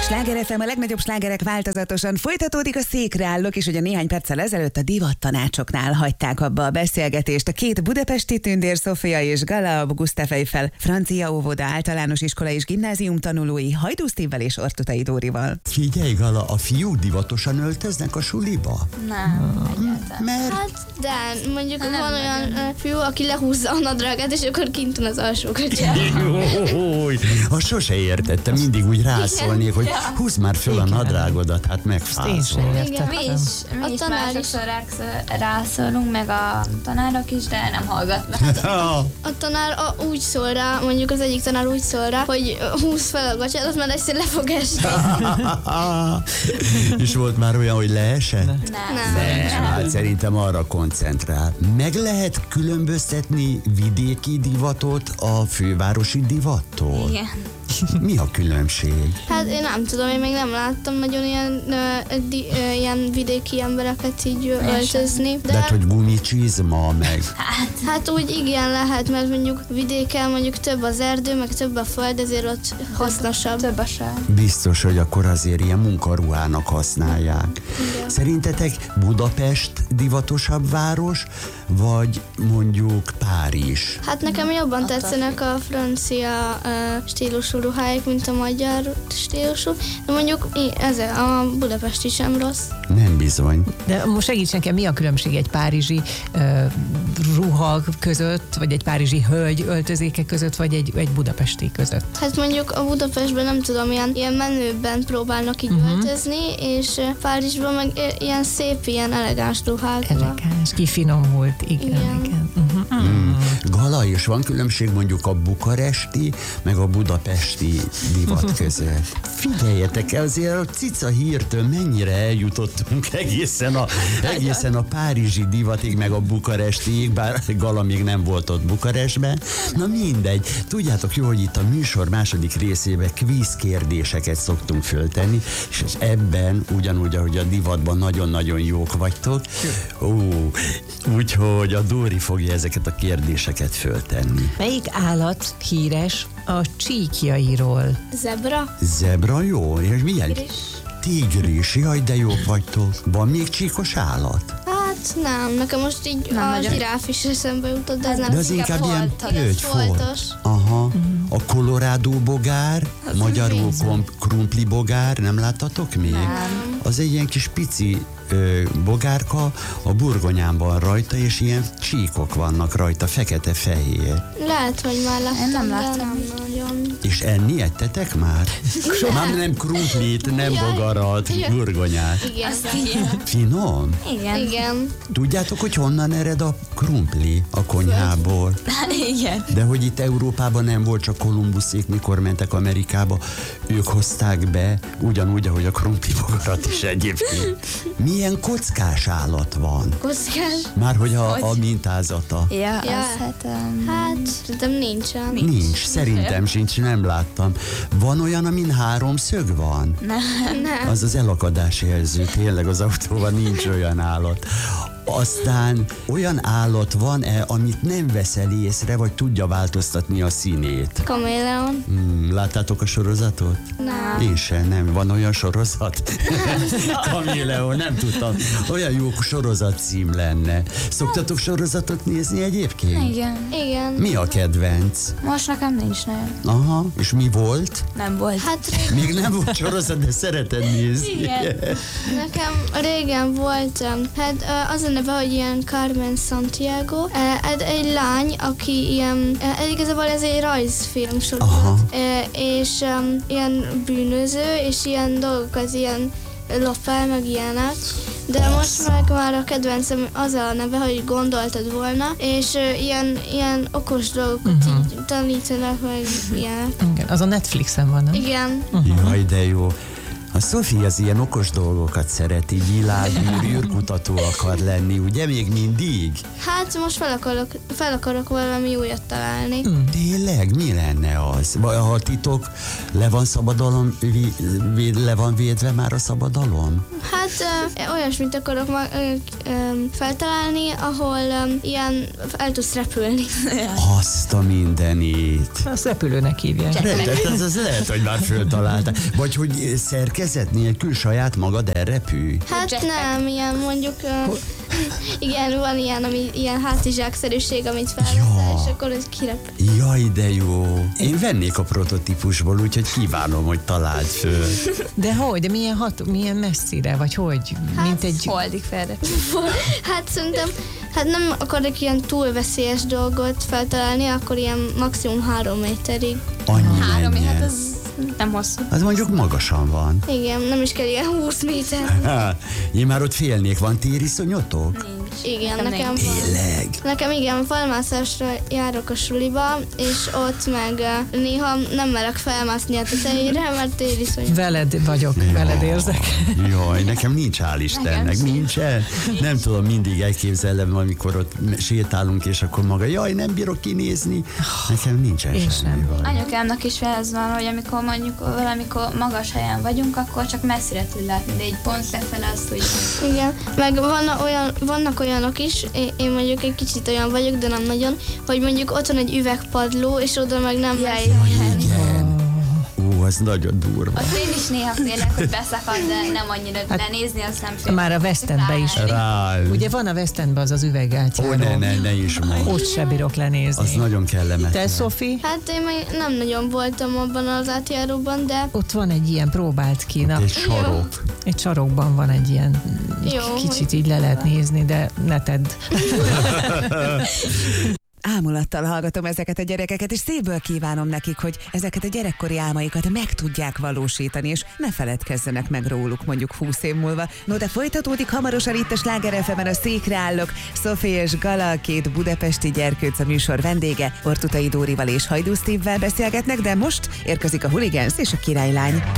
Sláger FM, a legnagyobb slágerek változatosan folytatódik. A székre állok, és ugye néhány perccel ezelőtt a divattanácsoknál hagyták abba a beszélgetést. A két budapesti tündér, Sofia és Gala, Gusztáv Eiffel francia óvoda, általános iskola és gimnázium tanulói, Hajdú Steve-vel és Ortutai Dórival. Figyelj, Gala, a fiúk divatosan öltöznek a suliba? Nem, egyáltalán. Mert? Hát, de mondjuk van olyan fiú, aki lehúzza a nadrágát, és akkor kint van az alsógatyában. Azt sose értettem, mindig úgy rászólnék, hogy húzd már föl a nadrágodat, hát megfázol. Mi is már sokszor rászólunk, meg a tanárok is, de nem hallgatnak. A tanár úgy szól rá, mondjuk az egyik tanár úgy szól rá, hogy húzd fel a gatyádat, mert egyszer le fog esni. És volt már olyan, hogy leesett? Nem. Hát szerintem arra koncentrál. Meg lehet különböztetni vidéki divatot a fővárosi divattól? Igen. Mi a különbség? Hát én nem tudom, én még nem láttam nagyon ilyen vidéki embereket így öltözni. De hát, hogy gumicsizma meg. Hát úgy igen lehet, mert mondjuk vidéken mondjuk több az erdő, meg több a föld, ezért ott hasznosabb. Több a sár. Biztos, hogy akkor azért ilyen munkaruhának használják. Igen. Szerintetek Budapest divatosabb város, vagy mondjuk Párizs? Hát nekem jobban tetszenek a francia stílusú ruháik, mint a magyar stílusú, de mondjuk ez a budapesti sem rossz. Nem bizony. De most segíts nekem, mi a különbség egy párizsi ruha között, vagy egy párizsi hölgy öltözéke között, vagy egy budapesti között? Hát mondjuk a Budapestben nem tudom, ilyen menőbben próbálnak így öltözni, és Párizsban meg ilyen szép, ilyen elegáns ruhákban. Elegáns, kifinomult, igen. Gala, és van különbség mondjuk a bukaresti, meg a budapesti divat között. Figyeljetek el, azért a cica hírtől mennyire eljutottunk egészen a párizsi divatig, meg a bukarestiig, bár Gala még nem volt ott Bukarestben. Na mindegy, tudjátok jó, hogy itt a műsor második részében kvíz kérdéseket szoktunk föltenni, és ebben ugyanúgy, ahogy a divatban nagyon-nagyon jók vagytok, úgyhogy a Dóri fogja ezeket a kérdéseket föltenni. Melyik állat híres a csíkjairól? Zebra? Jó, és milyen? Tigris, jaj, de jók vagytok. Van még csíkos állat? Hát nem, nekem most így Nem a nagyon. zsiráf is eszembe jutott, de ez nem. De az inkább ilyen foltos. Aha. A Colorado bogár, magyarul krumpli bogár, nem láttatok még? Nem. Az egy ilyen kis pici bogárka, a burgonyán van rajta, és ilyen csíkok vannak rajta, fekete-fehér. Lehet, hogy már láttam, Én nem de láttam. nem nagyon. És enni ettetek már? Már nem krumplit, nem bogarat, burgonyát. Igen. Finom? Igen. Tudjátok, hogy honnan ered a krumpli a konyhából? Igen. De hogy itt Európában nem volt, csak Kolumbuszék, mikor mentek Amerikába, ők hozták be, ugyanúgy, ahogy a krumpli bogarat is egyébként. Milyen kockás állat van? Kockás? Már hogy a mintázata. Ja, az Hát, szerintem nincsen. Nincs, szerintem sincs, nem láttam. Van olyan, amin 3 szög van? Nem. Az elakadás jelző, tényleg az autóban nincs olyan állat. Aztán olyan állat van-e, amit nem veszel észre, vagy tudja változtatni a színét? Kaméleon? Láttátok a sorozatot? Nem. Én sem, nem. Van olyan sorozat? Kaméleon, nem tudtam. Olyan jó sorozat cím lenne. Szoktatok sorozatot nézni egyébként? Igen. Mi a kedvenc? Most nekem nincs nagyon. Aha, és mi volt? Nem volt. Hát Még nem volt sorozat, de szereted nézni. nekem régen volt, hát az a neve, hogy ilyen Carmen Santiago. Egy lány, aki ilyen, igazából ez egy rajzfilm sorozat, és ilyen bűnöző, és ilyen dolgokat ilyen lop el, meg ilyenek. De most meg már a kedvencem az a neve, hogy gondoltad volna, és ilyen okos dolgokat így tanítanak, meg ilyenek. Igen, az a Netflixen van, nem? Igen. Jaj, de jó. A Szofi az ilyen okos dolgokat szereti, világűr, űrkutató akar lenni, ugye még mindig? Hát most fel akarok valami újat találni. Tényleg? Mi lenne az? Ha a titok le van védve már a szabadalom? Hát olyasmit akarok feltalálni, ahol ilyen el tudsz repülni. Azt a mindenit. Azt repülőnek hívják. Ez lehet, hogy már föltalálta. Vagy hogy szerkezet nélkül saját magad elrepülj? Hát nem, ilyen mondjuk, igen, van ilyen, ami ilyen hátizsákszerűség, amit felveszel, és akkor ez kirepül. Jaj, de jó. Én vennék a prototípusból, úgyhogy kívánom, hogy találd föl. De hogy? De milyen messzire? Vagy hogy? Hát, mint egy... Holdig felrepül. Hát szerintem, nem akarok ilyen túl veszélyes dolgot feltalálni, akkor ilyen maximum 3 méterig. Annyi 3, menjen. hát az nem hosszú. Az mondjuk magasan van. Igen, nem is kell ilyen 20 méter. Én már ott félnék, van tériszonyotok? Igen, nekem van. Tényleg? Nekem igen, falmászásra járok a suliba, és ott meg néha nem merek felmászni a tetejére, mert tériszonyos. Veled vagyok, veled érzek. Jaj, nekem nincs, hál' Istennek, nincsen. Nem tudom, mindig elképzelem, amikor ott sétálunk, és akkor maga, jaj, nem bírok kinézni. Nekem nincsen semmi baj. Anyukámnak is ez van, hogy amikor mondjuk valamikor magas helyen vagyunk, akkor csak messzire tud látni, de egy pont lefele azt úgy. Igen, meg vannak olyanok is, én mondjuk egy kicsit olyan vagyok, de nem nagyon, hogy mondjuk ott van egy üvegpadló, és oda meg nem lehet. Igen. Az nagyon durva. Azt én is néha félek, hogy beszakad, de nem annyira lenézni, azt nem félek. Már a West Endbe is. Ráül. Ugye van a West Endben az űveggátjáró. Ó, ne is mondj. Ott se bírok lenézni. Az nagyon kellemetlen. Te, Szofi? Hát én még nem nagyon voltam abban az átjáróban, de Ott van egy ilyen, próbált ki. Na, Egy sarok. egy sarokban van egy ilyen, Jó, kicsit így le lehet nézni, de ne tedd. Ámulattal hallgatom ezeket a gyerekeket, és szívből kívánom nekik, hogy ezeket a gyerekkori álmaikat meg tudják valósítani, és ne feledkezzenek meg róluk mondjuk 20 év múlva. No, de folytatódik hamarosan itt a Sláger FM-en a Székre állok. Szofi és Gala, 2 budapesti gyerkőc a műsor vendége. Ortutai Dórival és Hajdú Steve-vel beszélgetnek, de most érkezik a Hooligans és a Királylány.